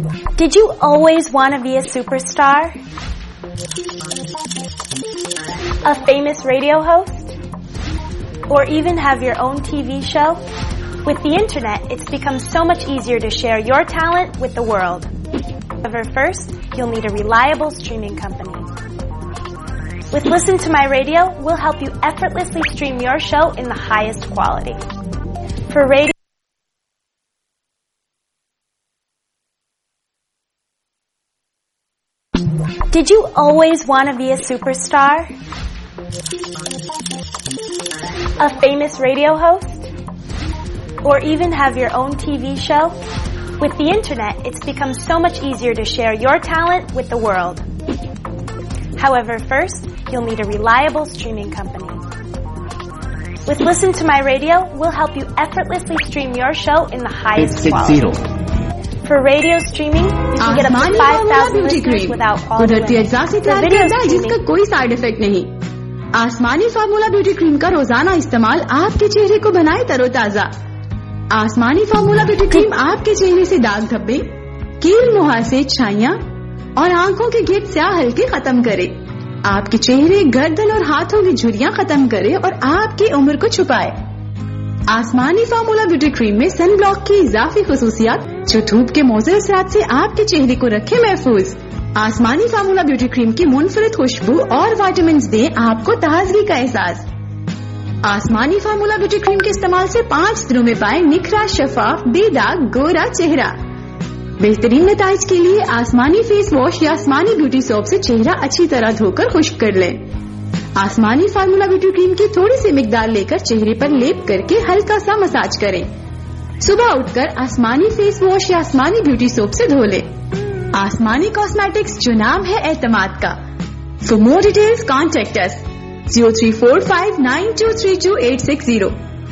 Did you always want to be a superstar? A famous radio host? Or even have your own TV show? With the internet, it's become so much easier to share your talent with the world. However, first, you'll need a reliable streaming company. With Listen to My Radio, we'll help you effortlessly stream your show in the highest quality. For radio, did you always want to be a superstar? A famous radio host? Or even have your own TV show? With the internet, it's become so much easier to share your talent with the world. However, first, you'll need a reliable streaming company. With Listen to My Radio, we'll help you effortlessly stream your show in the highest quality. For radio streaming, you can get up to 5,000 listeners without all the limits. For video streaming, जिसका कोई side effect नहीं। आसमानी formula beauty cream का रोजाना इस्तेमाल आपके चेहरे को बनाए तरोताजा। आसमानी फार्मूला ब्यूटी क्रीम आपके चेहरे से दाग धब्बे, कील मुहासे, छाइयां और आंखों के घेर स्याह हल्के खत्म करे। आपके चेहरे, गर्दन और हाथों की झुर्रियां खत्म करे और आपकी उम्र को छुपाए। आसमानी फार्मूला ब्यूटी क्रीम में सन ब्लॉक की इजाफी खुसूसियात जो धूप के मौजूद असरात से आपके चेहरे को रखे महफूज। आसमानी फार्मूला ब्यूटी क्रीम की मुनफरिद खुशबू और विटामिन दे आपको ताजगी का एहसास। आसमानी फार्मूला ब्यूटी क्रीम के इस्तेमाल से 5 दिनों में पाए निखरा, शफाफ, बेदाग, गोरा चेहरा। बेहतरीन नताइज के लिए आसमानी फेस वॉश या आसमानी ब्यूटी सोप से चेहरा अच्छी तरह धोकर खुश्क कर लें। आसमानी फार्मूला ब्यूटी क्रीम की थोड़ी सी मिकदार लेकर चेहरे पर लेप करके हल्का सा मसाज करें। सुबह उठकर आसमानी फेस वॉश या आसमानी ब्यूटी सोप से धो लें। आसमानी कॉस्मेटिक्स, जो नाम है एतमाद का। For more details contact us 0345923280।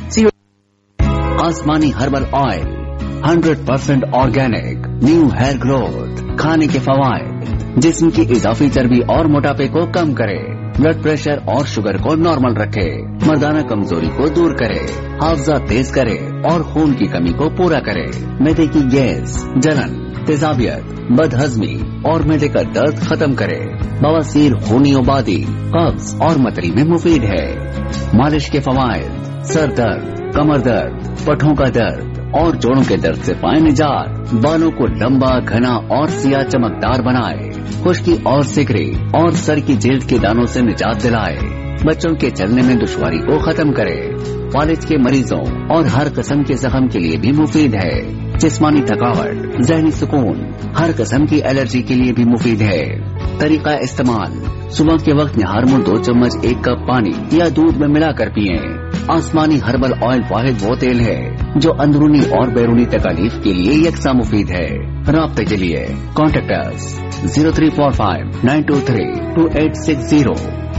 आसमानी herbal oil 100% organic, new hair growth, खाने के फवायद, जिस्म की इजाफी चर्बी और मोटापे को कम करे, ब्लड प्रेशर और शुगर को नॉर्मल रखे, मर्दाना कमजोरी को दूर करे, हाफजा तेज करे और खून की कमी को पूरा करे, मैदे की गैस, जलन, तेजाबियत, बदहजमी और मैदे का दर्द खत्म करे, बवासीर, खूनी उबादी, कब्ज और मतरी में मुफीद है। मालिश के फवायद, सर दर्द, कमर दर्द, पठों का दर्द और जोड़ों के दर्द से पाए निजात, बालों को लंबा, घना और सिया चमकदार बनाए, खुश्की और सिकरी और सर की जिल्द के दानों से निजात दिलाए, बच्चों के चलने में दुश्वारी को खत्म करे, फालिज के मरीजों और हर किस्म के जख्म के लिए भी मुफीद है। जिस्मानी थकावट, जहनी सुकून, हर किस्म की एलर्जी के लिए भी मुफीद है। तरीका इस्तेमाल: सुबह के वक्त निहार में 2 चम्मच 1 कप पानी या दूध में मिलाकर पिए। आसमानी हर्बल ऑयल वाहिद वो तेल है जो अंदरूनी और बैरूनी तकालीफ के लिए यकसा मुफीद है। राब्ते के लिए कॉन्टेक्ट अस 0345923280